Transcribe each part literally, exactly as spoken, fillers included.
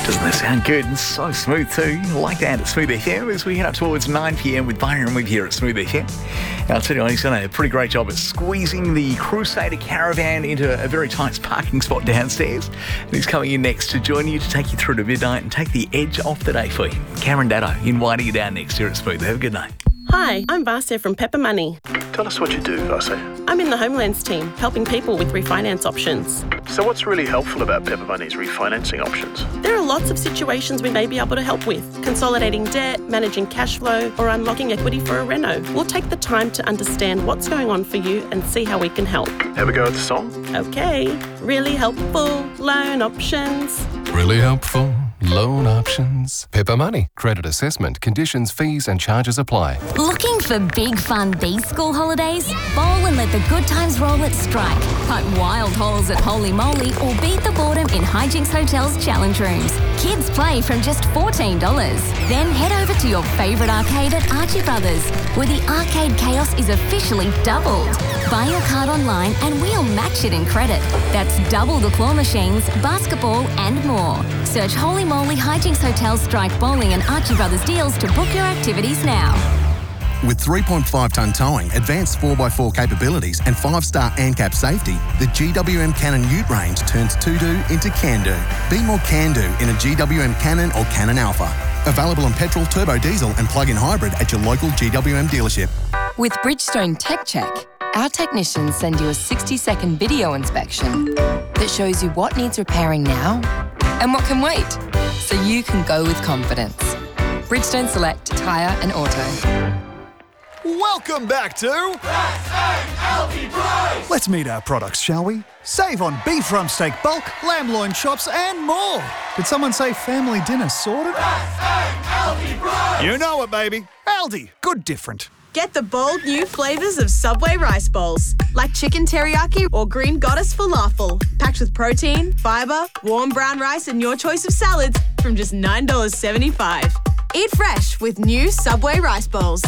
Doesn't that sound good and so smooth too? Like that at Smooth F M as we head up towards nine p.m. with Byron with here at Smooth F M. And I'll tell you what, he's done a pretty great job at squeezing the Crusader Caravan into a very tight parking spot downstairs. And he's coming in next to join you to take you through to midnight and take the edge off the day for you. Cameron Datto inviting you down next here at Smooth. Have a good night. Hi, I'm Vasya from Pepper Money. Tell us what you do, Vasya. I'm in the Homelands team, helping people with refinance options. So what's really helpful about Pepper Money's refinancing options? There are lots of situations we may be able to help with. Consolidating debt, managing cash flow, or unlocking equity for a reno. We'll take the time to understand what's going on for you and see how we can help. Have a go at the song? Okay. Really helpful loan options. Really helpful loan options. Pepper Money. Credit assessment, conditions, fees and charges apply. Looking for big fun these school holidays? Bowl and let the good times roll at Strike. Putt wild holes at Holy Moly or beat the boredom in Hijinks Hotel's challenge rooms. Kids play from just fourteen dollars. Then head over to your favourite arcade at Archie Brothers, where the arcade chaos is officially doubled. Buy your card online and we'll match it in credit. That's double the claw machines, basketball and more. Search Holy Moly Hijinks Hotel Strike Bowling and Archie Brothers deals to book your activities now. With three point five tonne towing, advanced four by four capabilities and five star ANCAP safety, the G W M Cannon Ute range turns to-do into can-do. Be more can-do in a G W M Cannon or Cannon Alpha. Available on petrol, turbo diesel and plug-in hybrid at your local G W M dealership. With Bridgestone Tech Check, our technicians send you a sixty second video inspection that shows you what needs repairing now and what can wait, so you can go with confidence. Bridgestone Select Tyre and Auto. Welcome back to L D Price! Let's meet our products, shall we? Save on beef rump steak bulk, lamb loin chops and more. Did someone say family dinner sorted? L D Price! You know it, baby. Aldi, good different. Get the bold new flavours of Subway rice bowls, like chicken teriyaki or green goddess falafel, packed with protein, fibre, warm brown rice and your choice of salads from just nine dollars seventy-five. Eat fresh with new Subway rice bowls.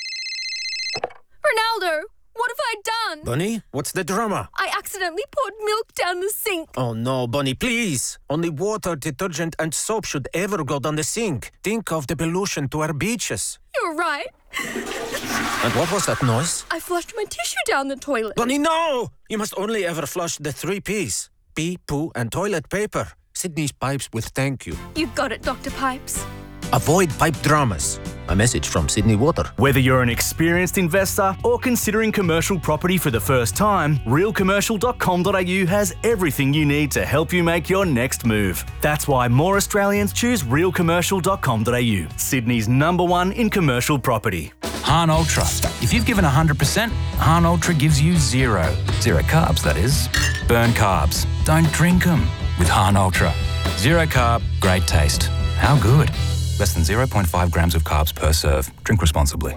Ronaldo, what have I done? Bunny, what's the drama? I accidentally poured milk down the sink. Oh no, Bunny, please. Only water, detergent and soap should ever go down the sink. Think of the pollution to our beaches. You're right. And what was that noise? I flushed my tissue down the toilet. Bunny, no! You must only ever flush the three P's. Pee, poo and toilet paper. Sydney's Pipes with thank you. You got it, Doctor Pipes. Avoid pipe dramas. A message from Sydney Water. Whether you're an experienced investor or considering commercial property for the first time, real commercial dot com dot a u has everything you need to help you make your next move. That's why more Australians choose real commercial dot com dot a u, Sydney's number one in commercial property. Hahn Ultra. If you've given one hundred percent, Hahn Ultra gives you zero. Zero carbs, that is. Burn carbs. Don't drink them with Hahn Ultra. Zero carb, great taste. How good? Less than zero point five grams of carbs per serve. Drink responsibly.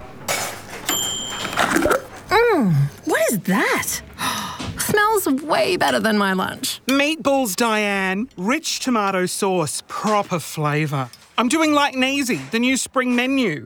Mmm, what is that? Smells way better than my lunch. Meatballs, Diane. Rich tomato sauce, proper flavour. I'm doing like Neasy, the new spring menu.